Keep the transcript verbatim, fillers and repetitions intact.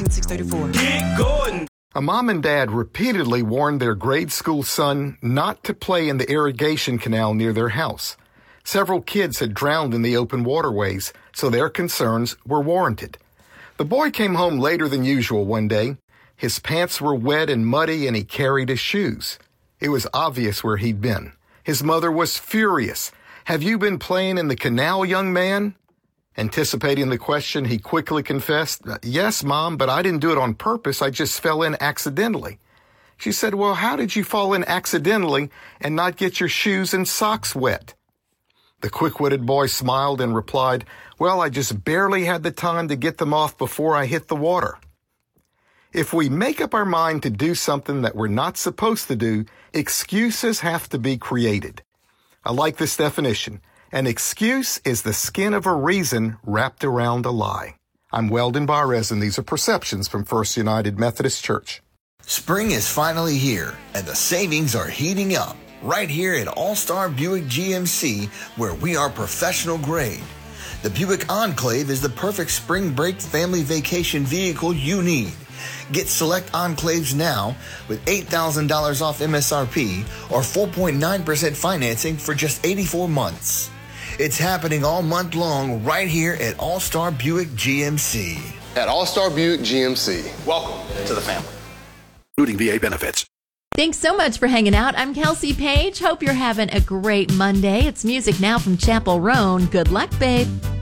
seven six three four. Get going. A mom and dad repeatedly warned their grade school son not to play in the irrigation canal near their house. Several kids had drowned in the open waterways, so their concerns were warranted. The boy came home later than usual one day. His pants were wet and muddy, and he carried his shoes. It was obvious where he'd been. His mother was furious. "Have you been playing in the canal, young man?" Anticipating the question, he quickly confessed, "Yes, Mom, but I didn't do it on purpose. I just fell in accidentally." She said, "Well, how did you fall in accidentally and not get your shoes and socks wet?" The quick-witted boy smiled and replied, "Well, I just barely had the time to get them off before I hit the water." If we make up our mind to do something that we're not supposed to do, excuses have to be created. I like this definition. An excuse is the skin of a reason wrapped around a lie. I'm Weldon Barres, and these are Perceptions from First United Methodist Church. Spring is finally here, and the savings are heating up right here at All-Star Buick G M C, where we are professional grade. The Buick Enclave is the perfect spring break family vacation vehicle you need. Get select Enclaves now with eight thousand dollars off M S R P or four point nine percent financing for just eighty-four months. It's happening all month long right here at All-Star Buick G M C. At All-Star Buick G M C. Welcome to the family. Including V A benefits. Thanks so much for hanging out. I'm Kelsey Page. Hope you're having a great Monday. It's music now from Chapel Roan. Good luck, babe.